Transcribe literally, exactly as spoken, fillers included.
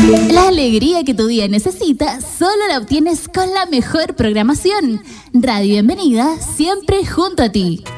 La alegría que tu día necesita solo la obtienes con la mejor programación. Radio Bienvenida, siempre junto a ti.